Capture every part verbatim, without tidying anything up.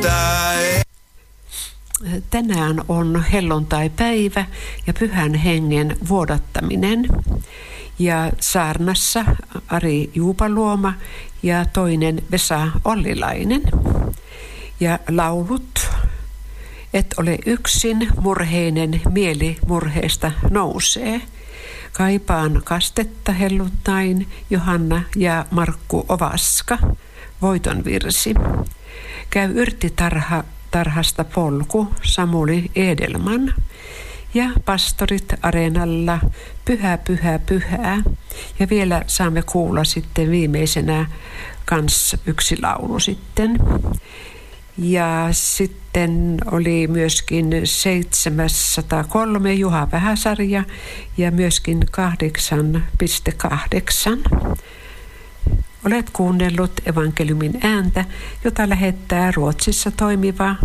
Tänään on helluntaipäivä ja pyhän hengen vuodattaminen. Ja saarnassa Ari Juupaluoma ja toinen Vesa Ollilainen. Ja laulut: et ole yksin, murheinen mieli murheesta nousee. Kaipaan kastetta helluntain, Johanna ja Markku Ovaska, voiton virsi. Käy yrttitarha tarhasta polku, Samuli Edelman. Ja pastorit Areenalla, pyhä, pyhä, pyhää. Ja vielä saamme kuulla sitten viimeisenä kans yksi laulu sitten. Ja sitten oli myöskin seitsemänsataakolme Juha Vähäsarja ja myöskin kahdeksan piste kahdeksan. Olet kuunnellut evankeliumin ääntä, jota lähettää Ruotsissa toimiva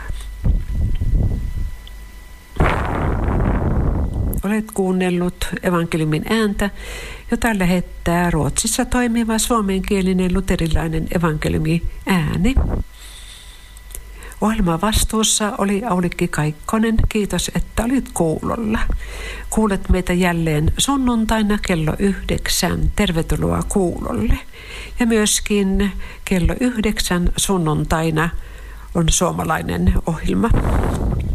Olet kuunnellut evankeliumin ääntä, jota lähettää Ruotsissa toimiva suomenkielinen luterilainen evankeliumi ääni. Ohjelman vastuussa oli Aulikki Kaikkonen. Kiitos, että olit kuulolla. Kuulet meitä jälleen sunnuntaina kello yhdeksän. Tervetuloa kuulolle. Ja myöskin kello yhdeksän sunnuntaina on suomalainen ohjelma.